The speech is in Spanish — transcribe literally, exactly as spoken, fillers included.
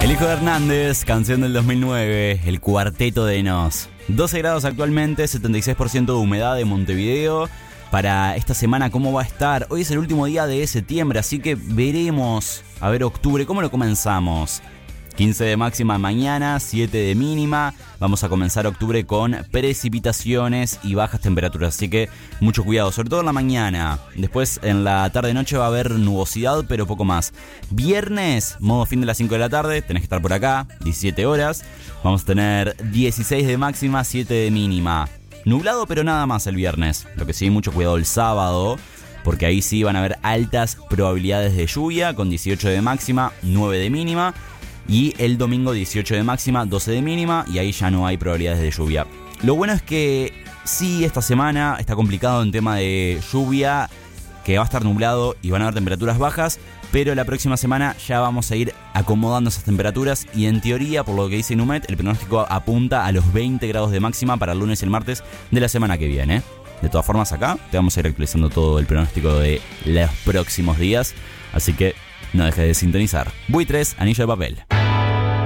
El Hijo de Hernández, canción del dos mil nueve, el Cuarteto de Nos. doce grados actualmente, setenta y seis por ciento de humedad en Montevideo. Para esta semana, ¿cómo va a estar? Hoy es el último día de septiembre, así que veremos, a ver, octubre, ¿cómo lo comenzamos? quince de máxima mañana, siete de mínima. Vamos a comenzar octubre con precipitaciones y bajas temperaturas, así que mucho cuidado, sobre todo en la mañana. Después en la tarde-noche va a haber nubosidad, pero poco más. Viernes, modo fin de las cinco de la tarde, tenés que estar por acá, diecisiete horas. Vamos a tener dieciséis de máxima, siete de mínima. Nublado, pero nada más el viernes. Lo que sí, mucho cuidado el sábado, porque ahí sí van a haber altas probabilidades de lluvia, con dieciocho de máxima, nueve de mínima. Y el domingo dieciocho de máxima, doce de mínima, y ahí ya no hay probabilidades de lluvia. Lo bueno es que sí, esta semana está complicado en tema de lluvia, que va a estar nublado y van a haber temperaturas bajas, pero la próxima semana ya vamos a ir acomodando esas temperaturas y en teoría, por lo que dice Inumet, el pronóstico apunta a los veinte grados de máxima para el lunes y el martes de la semana que viene. De todas formas, acá te vamos a ir actualizando todo el pronóstico de los próximos días, así que no dejes de sintonizar. Buitres, Anillo de Papel.